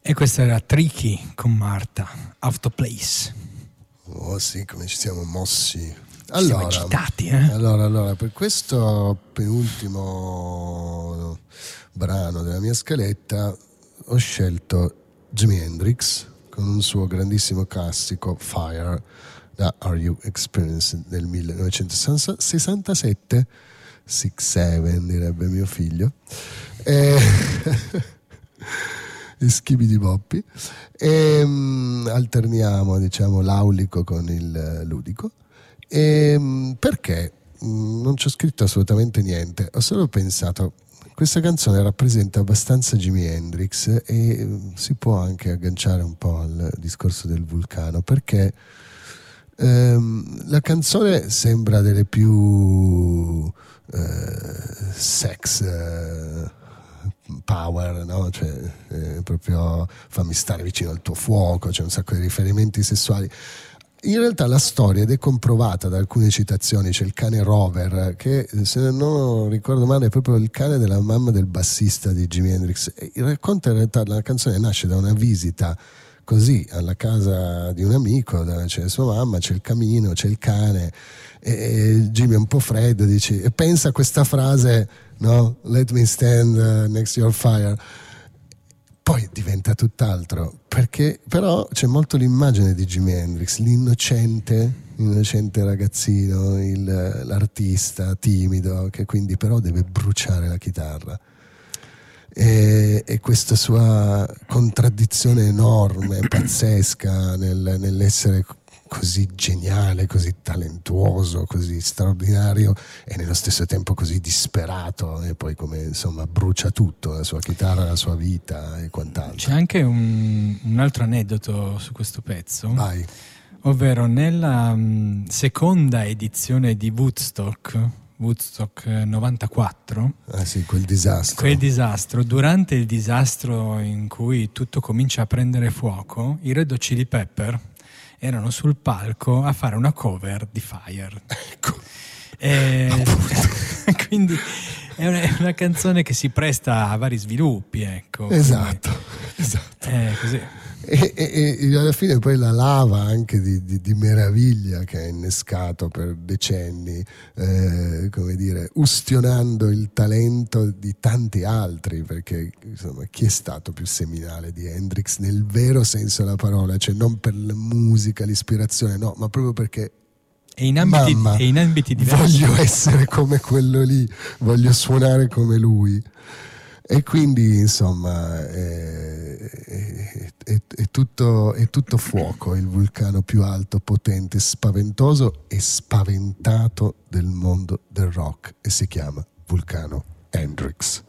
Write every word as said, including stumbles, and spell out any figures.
E questa era Tricky con Marta, Out of Place. Oh sì, come ci siamo mossi. Ci Allora, siamo agitati, eh? allora, allora, per questo penultimo brano della mia scaletta ho scelto Jimi Hendrix con un suo grandissimo classico Fire da Are You Experienced del millenovecentosessantasette, sei sette direbbe mio figlio. E... e schibidi boppi e um, alterniamo diciamo l'aulico con il ludico. E um, perché um, non ci ho scritto assolutamente niente, ho solo pensato questa canzone rappresenta abbastanza Jimi Hendrix e um, si può anche agganciare un po' al discorso del vulcano, perché um, la canzone sembra delle più uh, sex uh, power, no? Cioè, eh, proprio fammi stare vicino al tuo fuoco, c'è un sacco di riferimenti sessuali. In realtà la storia, ed è comprovata da alcune citazioni, c'è il cane Rover che, se non ricordo male, è proprio il cane della mamma del bassista di Jimi Hendrix. E racconta in realtà, la canzone nasce da una visita così alla casa di un amico, dove c'è sua mamma, c'è il camino, c'è il cane e Jimmy è un po' freddo, dice, e pensa a questa frase, no? Let me stand uh, next to your fire. Poi diventa tutt'altro, perché però c'è molto l'immagine di Jimi Hendrix, l'innocente, l'innocente ragazzino, il, l'artista timido che quindi però deve bruciare la chitarra. E, e questa sua contraddizione enorme, pazzesca nel, nell'essere così geniale, così talentuoso, così straordinario e nello stesso tempo così disperato, e poi come insomma brucia tutto, la sua chitarra, la sua vita e quant'altro. C'è anche un, un altro aneddoto su questo pezzo. Vai. Ovvero nella um, seconda edizione di Woodstock Woodstock novantaquattro, ah sì, quel disastro quel disastro durante il disastro in cui tutto comincia a prendere fuoco, i Red Hot Chili Pepper erano sul palco a fare una cover di Fire. Ecco. E quindi è una, è una canzone che si presta a vari sviluppi, ecco. Esatto, esatto. Eh, così. E, e, e alla fine poi la lava anche di, di, di meraviglia che ha innescato per decenni, eh, come dire, ustionando il talento di tanti altri, perché insomma chi è stato più seminale di Hendrix nel vero senso della parola, cioè non per la musica, l'ispirazione, no, ma proprio perché e in ambiti, mamma, e in ambiti diversi. Voglio essere come quello lì, voglio suonare come lui. E quindi insomma è, è, è, è, tutto, è tutto fuoco, il vulcano più alto, potente, spaventoso e spaventato del mondo del rock, e si chiama Vulcano Hendrix.